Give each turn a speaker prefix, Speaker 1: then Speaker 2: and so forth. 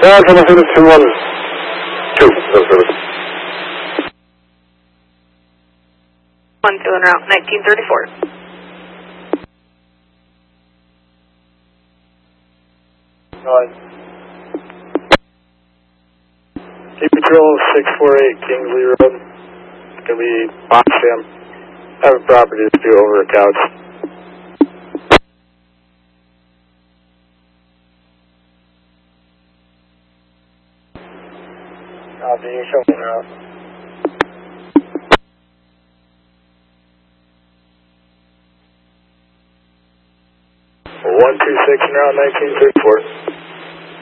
Speaker 1: on the service 212. Service.
Speaker 2: 1 2 en route 1934.
Speaker 3: Cape Patrol 648 Kingsley Road. It's going to be Potsdam. Have a property to do over a couch. Copy, you show me now. 126 en route 1934.